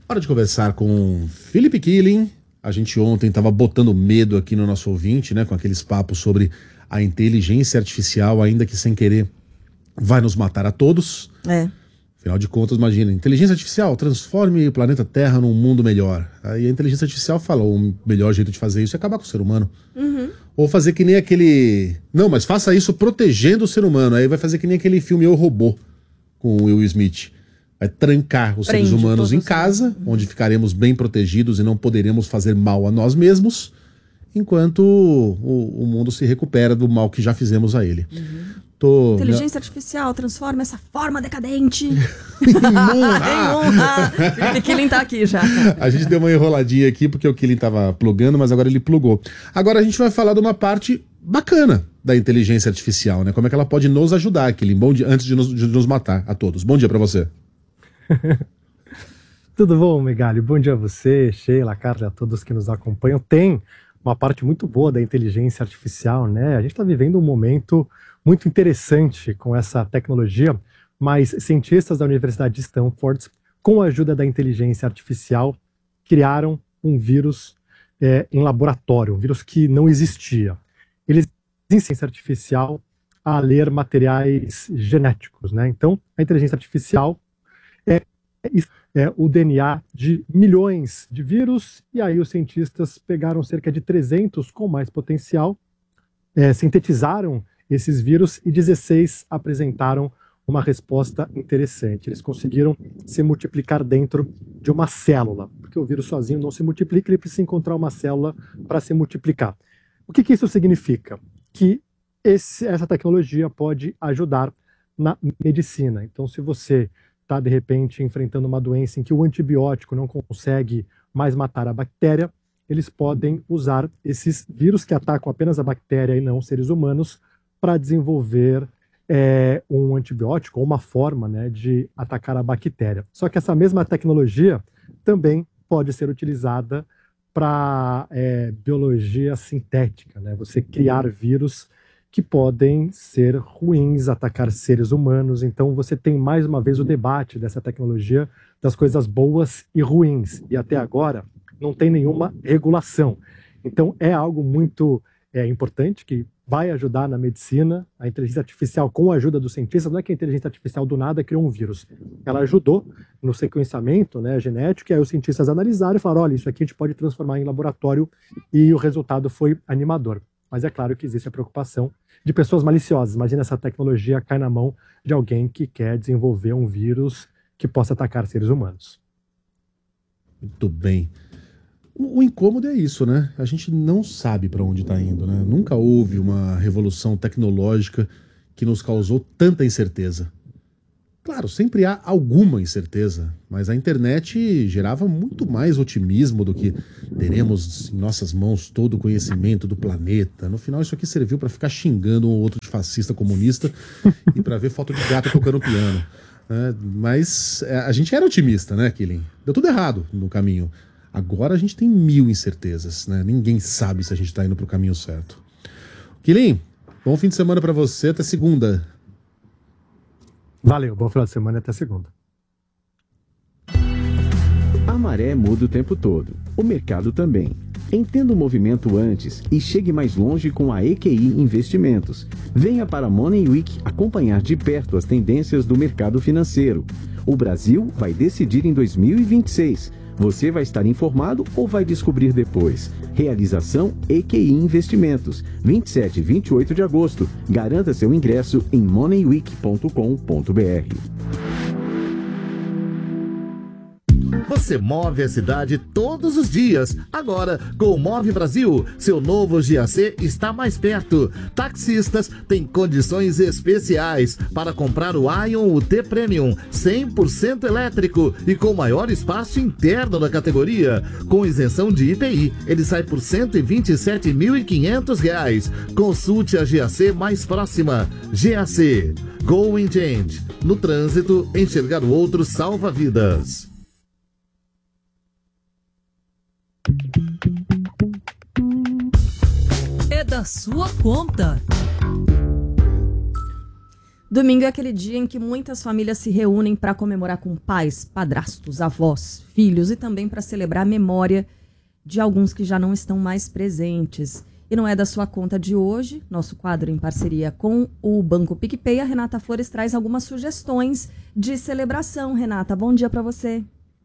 Hora de conversar com Felipe Killing. A gente ontem estava botando medo aqui no nosso ouvinte, né? Com aqueles papos sobre a inteligência artificial, ainda que sem querer, vai nos matar a todos. Afinal de contas, imagina, inteligência artificial transforme o planeta Terra num mundo melhor. Aí a inteligência artificial fala, o melhor jeito de fazer isso é acabar com o ser humano. Ou fazer que nem aquele... Não, mas faça isso protegendo o ser humano. Aí vai fazer que nem aquele filme Eu, Robô, com o Will Smith. Vai trancar os seres humanos em casa, onde ficaremos bem protegidos e não poderemos fazer mal a nós mesmos, enquanto o mundo se recupera do mal que já fizemos a ele. Inteligência artificial transforma essa forma decadente em honra. Felipe Killing tá aqui já. A gente deu uma enroladinha aqui porque o Killing tava plugando, mas agora ele plugou. Agora a gente vai falar de uma parte bacana da inteligência artificial, né? Como é que ela pode nos ajudar, Killing. Bom dia, antes de nos matar a todos. Bom dia pra você. Tudo bom, Megali? Bom dia a você, Sheila, Carla, a todos que nos acompanham. Tem uma parte muito boa da inteligência artificial, né? A gente está vivendo um momento muito interessante com essa tecnologia, mas cientistas da Universidade de Stanford, com a ajuda da inteligência artificial, criaram um vírus em laboratório, um vírus que não existia. Eles usam ciência artificial a ler materiais genéticos, né? Então, a inteligência artificial é o DNA de milhões de vírus, e aí os cientistas pegaram cerca de 300 com mais potencial, sintetizaram esses vírus e 16 apresentaram uma resposta interessante. Eles conseguiram se multiplicar dentro de uma célula, porque o vírus sozinho não se multiplica, ele precisa encontrar uma célula para se multiplicar. O que isso significa? Que essa tecnologia pode ajudar na medicina. Então, se você está, de repente, enfrentando uma doença em que o antibiótico não consegue mais matar a bactéria, eles podem usar esses vírus que atacam apenas a bactéria e não os seres humanos para desenvolver um antibiótico ou uma forma, né, de atacar a bactéria. Só que essa mesma tecnologia também pode ser utilizada para biologia sintética, né? Você criar vírus que podem ser ruins, atacar seres humanos. Então você tem mais uma vez o debate dessa tecnologia, das coisas boas e ruins. E até agora não tem nenhuma regulação. Então é algo muito importante que vai ajudar na medicina. A inteligência artificial, com a ajuda dos cientistas, não é que a inteligência artificial do nada criou um vírus. Ela ajudou no sequenciamento, né, genético, e aí os cientistas analisaram e falaram, olha, isso aqui a gente pode transformar em laboratório, e o resultado foi animador. Mas é claro que existe a preocupação de pessoas maliciosas. Imagina essa tecnologia cai na mão de alguém que quer desenvolver um vírus que possa atacar seres humanos. Muito bem. O incômodo é isso, né? A gente não sabe para onde está indo, né? Nunca houve uma revolução tecnológica que nos causou tanta incerteza. Claro, sempre há alguma incerteza, mas a internet gerava muito mais otimismo do que teremos em nossas mãos todo o conhecimento do planeta. No final, isso aqui serviu para ficar xingando um ou outro de fascista comunista e para ver foto de gato tocando piano. Mas a gente era otimista, né, Killing? Deu tudo errado no caminho. Agora a gente tem 1000 incertezas, né? Ninguém sabe se a gente está indo para o caminho certo. Killing, bom fim de semana para você, até segunda. Valeu, bom final de semana e até segunda. A maré muda o tempo todo, o mercado também. Entenda o movimento antes e chegue mais longe com a EQI Investimentos. Venha para a Money Week acompanhar de perto as tendências do mercado financeiro. O Brasil vai decidir em 2026. Você vai estar informado ou vai descobrir depois? Realização EQI Investimentos, 27 e 28 de agosto. Garanta seu ingresso em moneyweek.com.br. Você move a cidade todos os dias. Agora, com o Move Brasil, seu novo GAC está mais perto. Taxistas têm condições especiais para comprar o Ion UT Premium 100% elétrico e com maior espaço interno da categoria. Com isenção de IPI, ele sai por R$ 127.500. Consulte a GAC mais próxima. GAC, Go and Change. No trânsito, enxergar o outro salva vidas. É da sua conta. Domingo é aquele dia em que muitas famílias se reúnem para comemorar com pais, padrastos, avós, filhos e também para celebrar a memória de alguns que já não estão mais presentes. E não é da sua conta de hoje, nosso quadro em parceria com o Banco PicPay, a Renata Flores traz algumas sugestões de celebração. Renata, bom dia para você.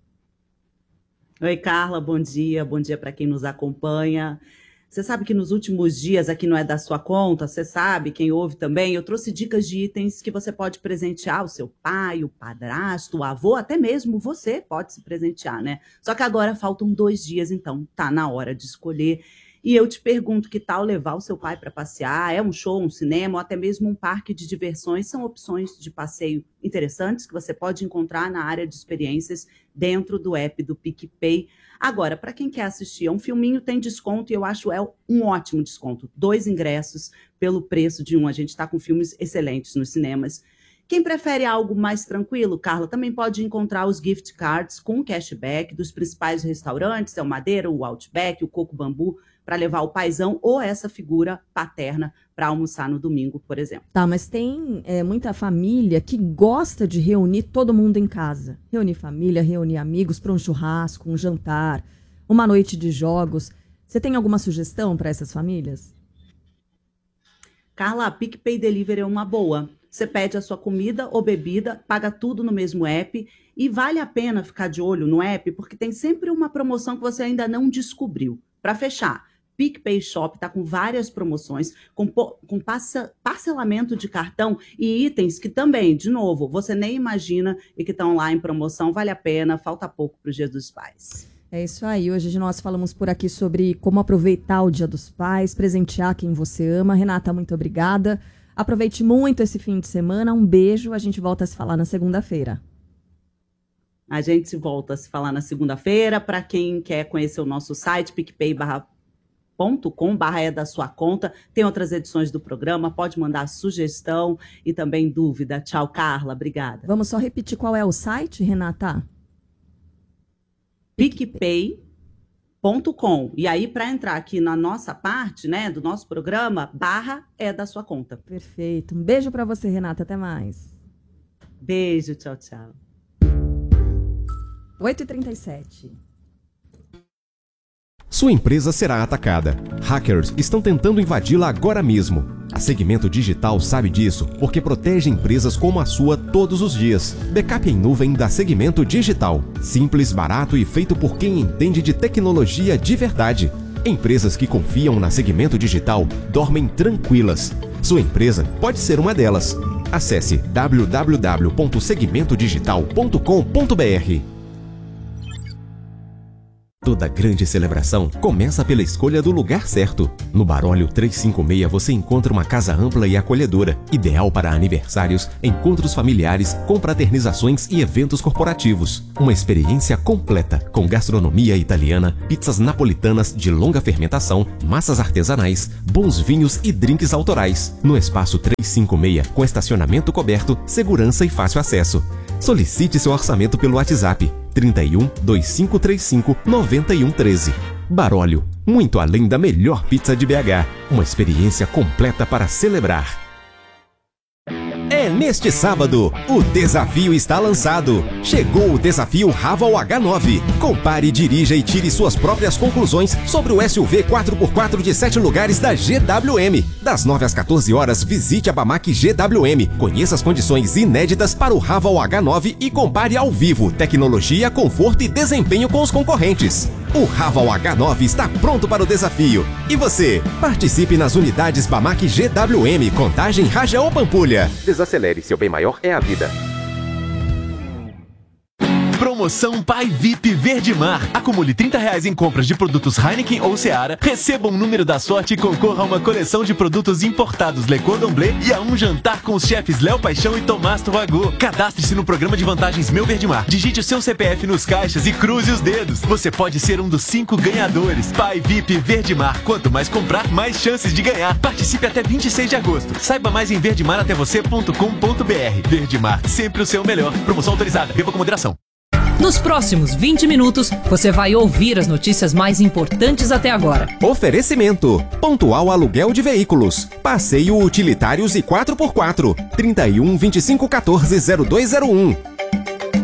Oi, Carla, bom dia para quem nos acompanha. Você sabe que nos últimos dias, aqui não é da sua conta, você sabe, quem ouve também, eu trouxe dicas de itens que você pode presentear o seu pai, o padrasto, o avô, até mesmo você pode se presentear, né? Só que agora faltam 2 dias, então tá na hora de escolher. E eu te pergunto, que tal levar o seu pai para passear? É um show, um cinema ou até mesmo um parque de diversões? São opções de passeio interessantes que você pode encontrar na área de experiências dentro do app do PicPay. Agora, para quem quer assistir a um filminho, tem desconto e eu acho um ótimo desconto. 2 ingressos pelo preço de 1. A gente está com filmes excelentes nos cinemas. Quem prefere algo mais tranquilo, Carla, também pode encontrar os gift cards com cashback dos principais restaurantes, o Madeira, o Outback, o Coco Bambu, para levar o paizão ou essa figura paterna para almoçar no domingo, por exemplo. Tá, mas tem muita família que gosta de reunir todo mundo em casa. Reunir família, reunir amigos para um churrasco, um jantar, uma noite de jogos. Você tem alguma sugestão para essas famílias? Carla, a PicPay Delivery é uma boa. Você pede a sua comida ou bebida, paga tudo no mesmo app e vale a pena ficar de olho no app porque tem sempre uma promoção que você ainda não descobriu. Para fechar, PicPay Shop está com várias promoções, com parcelamento de cartão e itens que também, de novo, você nem imagina e que estão lá em promoção. Vale a pena, falta pouco para o Dia dos Pais. É isso aí, hoje nós falamos por aqui sobre como aproveitar o Dia dos Pais, presentear quem você ama. Renata, muito obrigada. Aproveite muito esse fim de semana, um beijo, a gente volta a se falar na segunda-feira. A gente volta a se falar na segunda-feira. Para quem quer conhecer o nosso site, picpay.com/ é da sua conta. Tem outras edições do programa, pode mandar sugestão e também dúvida. Tchau, Carla, obrigada. Vamos só repetir qual é o site, Renata? picpay.com. E aí, para entrar aqui na nossa parte, né, do nosso programa, / é da sua conta. Perfeito. Um beijo para você, Renata. Até mais. Beijo, tchau, tchau. 8h37. Sua empresa será atacada. Hackers estão tentando invadi-la agora mesmo. A Segmento Digital sabe disso porque protege empresas como a sua todos os dias. Backup em nuvem da Segmento Digital. Simples, barato e feito por quem entende de tecnologia de verdade. Empresas que confiam na Segmento Digital dormem tranquilas. Sua empresa pode ser uma delas. Acesse www.segmentodigital.com.br. Toda grande celebração começa pela escolha do lugar certo. No Barólio 356 você encontra uma casa ampla e acolhedora, ideal para aniversários, encontros familiares, confraternizações e eventos corporativos. Uma experiência completa, com gastronomia italiana, pizzas napolitanas de longa fermentação, massas artesanais, bons vinhos e drinks autorais. No espaço 356, com estacionamento coberto, segurança e fácil acesso. Solicite seu orçamento pelo WhatsApp 31 2535 9113. Barólio, muito além da melhor pizza de BH. Uma experiência completa para celebrar. É neste sábado, o desafio está lançado. Chegou o desafio Raval H9. Compare, dirija e tire suas próprias conclusões sobre o SUV 4x4 de 7 lugares da GWM. Das 9 às 14 horas, visite a Bamac GWM. Conheça as condições inéditas para o Raval H9 e compare ao vivo tecnologia, conforto e desempenho com os concorrentes. O Raval H9 está pronto para o desafio. E você? Participe nas unidades Bamac GWM, Contagem, Rajão ou Pampulha. Desacelere, seu bem maior é a vida. Promoção Pai VIP Verdemar. Acumule R$30 em compras de produtos Heineken ou Seara, receba um número da sorte e concorra a uma coleção de produtos importados Le Cordon Bleu e a um jantar com os chefes Léo Paixão e Tomás Troagô. Cadastre-se no programa de vantagens Meu Verdemar. Digite o seu CPF nos caixas e cruze os dedos. Você pode ser um dos 5 ganhadores. Pai VIP Verdemar. Quanto mais comprar, mais chances de ganhar. Participe até 26 de agosto. Saiba mais em verdemaratévocê.com.br. Verdemar, sempre o seu melhor. Promoção autorizada. Beba com moderação. Nos próximos 20 minutos, você vai ouvir as notícias mais importantes até agora. Oferecimento: Pontual Aluguel de Veículos, Passeio Utilitários e 4x4, 31 25 14 0201.